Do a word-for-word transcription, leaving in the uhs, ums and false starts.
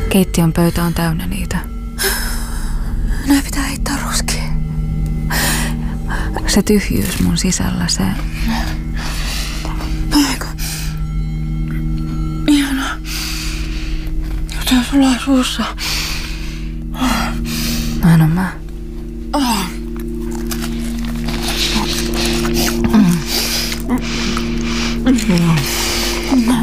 Keittiön pöytä on täynnä niitä. Näin pitää heittää roskiin. Se tyhjyys mun sisällä, se... Eikö? Ihanaa. Jotain sulaa suussa. Mä en mä. Oh. Mm. Mm.